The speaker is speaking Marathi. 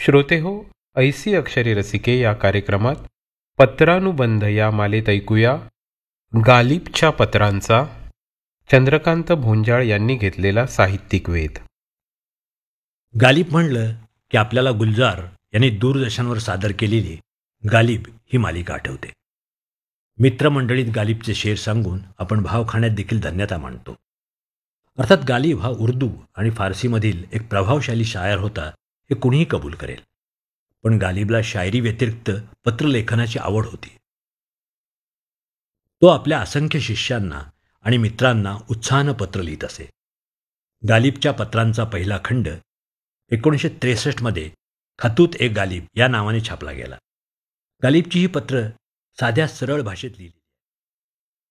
श्रोते हो, ऐसी अक्षरे रसिके या कार्यक्रमात पत्रानुबंध या मालेत ऐकूया गालिबच्या पत्रांचा चंद्रकांत भोंजाळ यांनी घेतलेला साहित्यिक वेध. गालिब म्हणलं की आपल्याला गुलजार यांनी दूरदर्शनवर सादर केलेली गालिब ही मालिका आठवते. मित्रमंडळीत गालिबचे शेर सांगून आपण भाव खाण्यात देखील धन्यता मानतो. अर्थात गालिब हा उर्दू आणि फारसीमधील एक प्रभावशाली शायर होता हे कुणीही कबूल करेल. पण गालिबला शायरी व्यतिरिक्त पत्रलेखनाची आवड होती. तो आपल्या असंख्य शिष्यांना आणि मित्रांना उत्साहानं पत्र लिहित असे. गालिबच्या पत्रांचा पहिला खंड 1963 खतूत ए गालिब या नावाने छापला गेला. गालिबची ही पत्र साध्या सरळ भाषेत लिहिली.